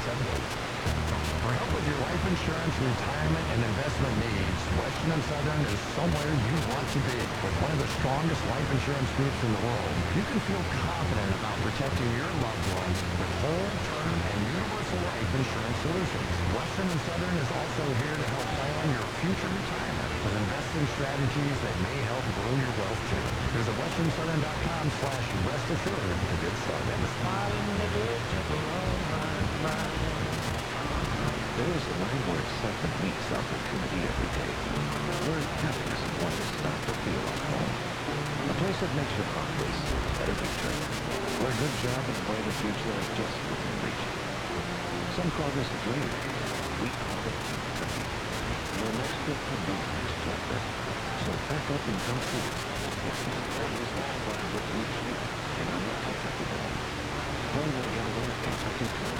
1870. For help with your life insurance, retirement, and investment needs, Western and Southern is somewhere you want to be. With one of the strongest life insurance groups in the world, you can feel confident about protecting your loved ones with whole, term, and universal life insurance solutions. Western and Southern is also here to help plan your future retirement with investing strategies that may help grow your wealth too. Visit westernsouthern.com/rest assured to get started. There is a line where excitement meets opportunity every day, where happiness and wonder start to feel like home. A place that makes your heart race at every turn, where a good job and brighter future are just within reach. Some call this a dream. We call it the beat. Your next trip could be the next chapter. So pack up and come through. It's the greatest life what reach you, and I'm not taking it all. Play that again, Kentucky.